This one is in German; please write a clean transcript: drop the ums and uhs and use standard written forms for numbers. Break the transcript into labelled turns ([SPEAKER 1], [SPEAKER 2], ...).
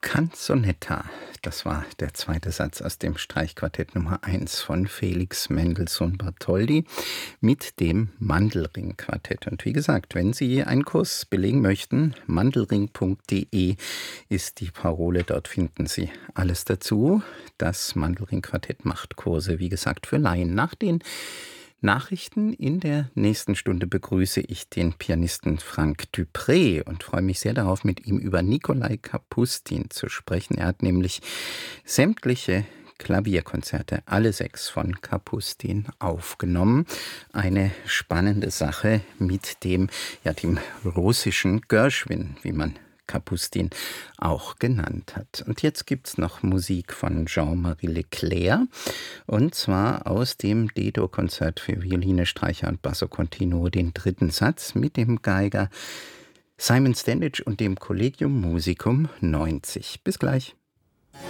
[SPEAKER 1] Canzonetta, das war der zweite Satz aus dem Streichquartett Nummer 1 von Felix Mendelssohn Bartholdy mit dem Mandelring-Quartett. Und wie gesagt, wenn Sie einen Kurs belegen möchten, mandelring.de ist die Parole. Dort finden Sie alles dazu. Das Mandelring-Quartett macht Kurse, wie gesagt, für Laien. Nach den Nachrichten in der nächsten Stunde begrüße ich den Pianisten Frank Dupré und freue mich sehr darauf, mit ihm über Nikolai Kapustin zu sprechen. Er hat nämlich sämtliche Klavierkonzerte, alle 6 von Kapustin, aufgenommen. Eine spannende Sache mit dem russischen Gershwin, wie man Kapustin auch genannt hat. Und jetzt gibt's noch Musik von Jean-Marie Leclerc, und zwar aus dem D-Dur-Konzert für Violine, Streicher und Basso Continuo, den 3. Satz mit dem Geiger Simon Standage und dem Collegium Musicum 90. Bis gleich.